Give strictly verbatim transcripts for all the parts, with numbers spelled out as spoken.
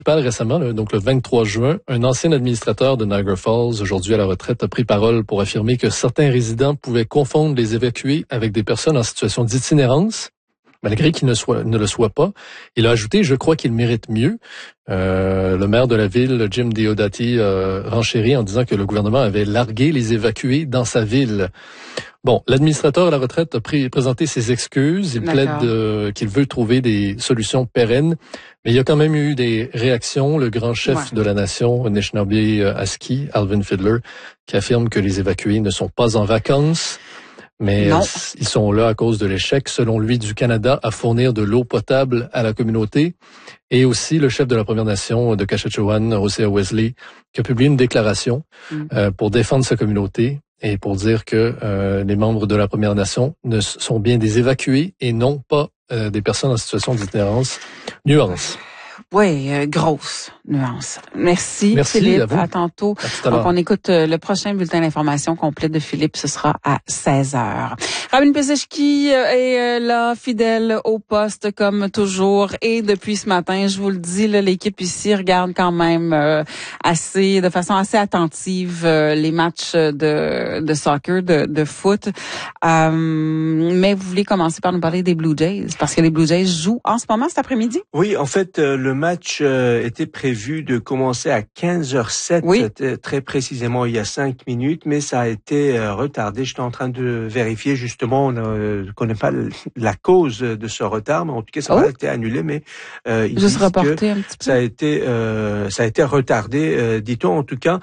Récemment, là, donc le vingt-trois juin, un ancien administrateur de Niagara Falls, aujourd'hui à la retraite, a pris parole pour affirmer que certains résidents pouvaient confondre les évacués avec des personnes en situation d'itinérance, malgré qu'ils ne, soient, ne le soient pas. Il a ajouté, je crois qu'il mérite mieux. Euh, le maire de la ville, Jim Diodati, a renchéri en disant que le gouvernement avait largué les évacués dans sa ville. Bon, l'administrateur à la retraite a pris, présenté ses excuses. Il D'accord. plaide euh, qu'il veut trouver des solutions pérennes. Mais il y a quand même eu des réactions. Le grand chef ouais. de la nation, Anishinaabe Aski, Alvin Fiddler, qui affirme que les évacués ne sont pas en vacances, mais euh, ils sont là à cause de l'échec, selon lui, du Canada à fournir de l'eau potable à la communauté. Et aussi le chef de la Première Nation de Kashechewan, Hosea Wesley, qui a publié une déclaration mm. euh, pour défendre sa communauté et pour dire que euh, les membres de la Première Nation ne sont bien des évacués et non pas euh, des personnes en situation d'itinérance. Nuance. Oui, euh, grosse nuance. Merci, Merci Philippe. à vous. À tantôt. À Donc, on écoute euh, le prochain bulletin d'information complet de Philippe. Ce sera à seize heures. Ramin Peseshki est là, fidèle au poste comme toujours. Et depuis ce matin, je vous le dis, là, l'équipe ici regarde quand même euh, assez, de façon assez attentive euh, les matchs de, de soccer, de, de foot. Euh, mais vous voulez commencer par nous parler des Blue Jays, parce que les Blue Jays jouent en ce moment, cet après-midi? Oui, en fait, euh, le match euh, était prévu de commencer à quinze heures sept, oui. très précisément il y a cinq minutes, mais ça a été euh, retardé. J'étais en train de vérifier, justement, on ne connaît pas la cause de ce retard, mais en tout cas, ça oh. a été annulé, mais euh, ils Juste disent reporté que un petit peu. ça a été, euh, ça a été retardé, euh, dit-on. En tout cas,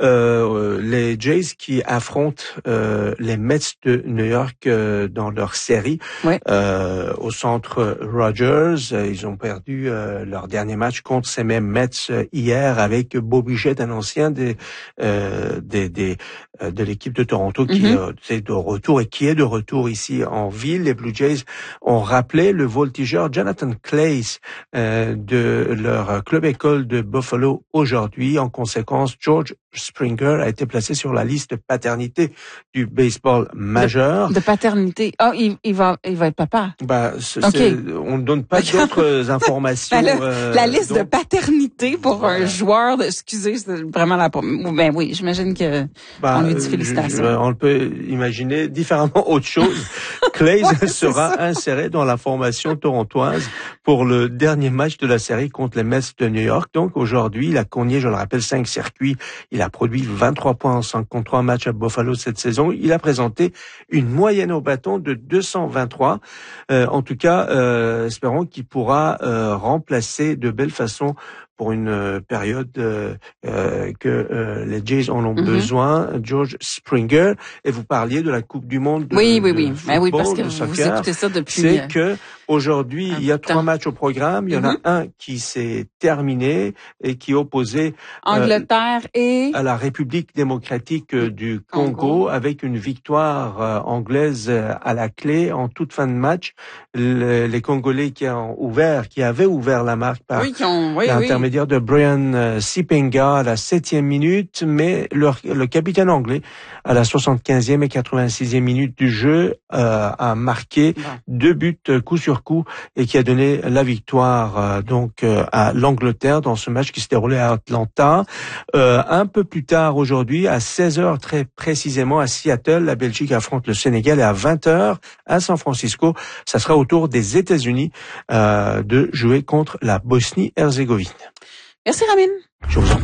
euh, les Jays qui affrontent euh, les Mets de New York euh, dans leur série oui. euh, au centre Rogers, ils ont perdu euh, leur dernier match contre ces mêmes Mets hier avec Bobby Jett, un ancien des, euh, des, des euh, de l'équipe de Toronto qui mm-hmm. euh, est de retour et qui est de retour ici en ville. Les Blue Jays ont rappelé le voltigeur Jonathan Claes euh, de leur club école de Buffalo aujourd'hui. En conséquence, George Springer a été placé sur la liste de paternité du baseball majeur. De, de paternité. Oh, il, il va, il va être papa. Bah, c'est, okay. on ne donne pas d'autres informations. Ben, le, euh, la liste donc, de paternité pour voilà. un joueur de, excusez, c'est vraiment la, ben oui, j'imagine que bah, on lui dit félicitations. Je, on peut imaginer différemment autre chose. Claes ouais, sera ça. inséré dans la formation torontoise pour le dernier match de la série contre les Mets de New York. Donc aujourd'hui, il a cogné, je le rappelle, cinq circuits. Il a produit vingt-trois points en cinquante-trois matchs à Buffalo cette saison. Il a présenté une moyenne au bâton de deux cent vingt-trois. Euh, en tout cas, euh, espérons qu'il pourra euh, remplacer de belle façon pour une euh, période euh, euh, que euh, les Jays en ont mm-hmm. besoin, George Springer. Et vous parliez de la Coupe du Monde de, oui, oui, de oui. football, Ben oui, parce que vous soccer. Écoutez ça depuis. C'est que aujourd'hui, il y a temps. trois matchs au programme. Il y en mm-hmm. a un qui s'est terminé et qui est opposé Angleterre euh, et à la République démocratique euh, du Congo, Congo, avec une victoire euh, anglaise euh, à la clé en toute fin de match. Le, les Congolais qui ont ouvert, qui avaient ouvert la marque par oui, qui ont, oui, l'intermédiaire oui. de Brian euh, Sipenga à la septième minute, mais le, le capitaine anglais à la soixante-quinzième et quatre-vingt-sixième minute du jeu euh, a marqué ouais. deux buts euh, coup sur coup et qui a donné la victoire euh, donc euh, à l'Angleterre dans ce match qui se déroulait à Atlanta. Euh, un peu plus tard aujourd'hui, à seize heures très précisément à Seattle, la Belgique affronte le Sénégal, et à vingt heures à San Francisco, ça sera au tour des États-Unis euh, de jouer contre la Bosnie-Herzégovine. Merci Ramin. Je vous en prie.